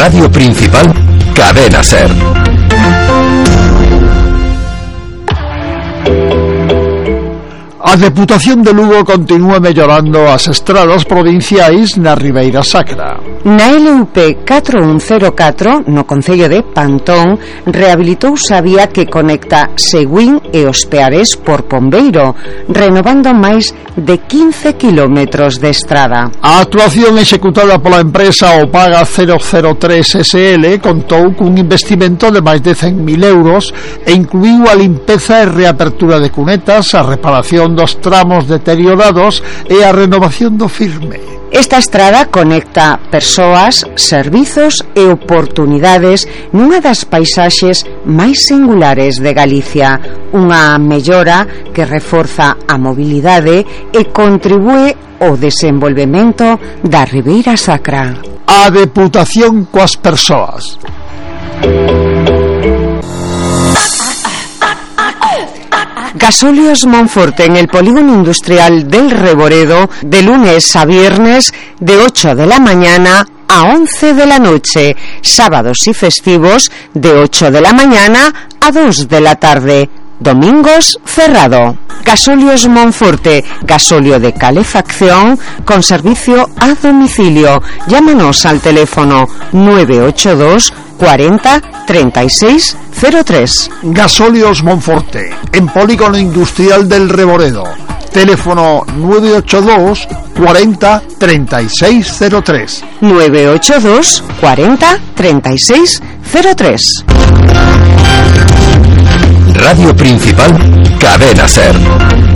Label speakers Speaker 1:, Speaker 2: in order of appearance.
Speaker 1: Radio Principal, Cadena SER.
Speaker 2: A Deputación de Lugo continúa mellorando as estradas provinciais na Ribeira Sacra.
Speaker 3: Na LUP 4104, no concello de Pantón, rehabilitouse a vía que conecta Seguín e Os Peares por Pombeiro, renovando máis de 15 kilómetros de estrada.
Speaker 2: A actuación executada pola empresa Opaga 003 SL contou cun investimento de máis de 100.000 euros e incluíu a limpeza e reapertura de cunetas, a reparación dos tramos deteriorados e a renovación do firme.
Speaker 3: Esta estrada conecta persoas, servizos e oportunidades nunha das paisaxes máis singulares de Galicia, unha mellora que reforza a mobilidade e contribúe ao desenvolvemento da Ribeira Sacra.
Speaker 2: A Deputación coas persoas.
Speaker 3: Gasóleos Monforte en el polígono industrial del Reboredo, de lunes a viernes de 8 de la mañana a 11 de la noche, sábados y festivos de 8 de la mañana a 2 de la tarde, domingos cerrado. Gasóleos Monforte, gasóleo de calefacción con servicio a domicilio. Llámanos al teléfono 982 40 36 03.
Speaker 2: Gasóleos Monforte, en polígono industrial del Reboredo. Teléfono 982 40 36 03.
Speaker 3: 982 40 36 03.
Speaker 1: Radio Principal, Cadena SER.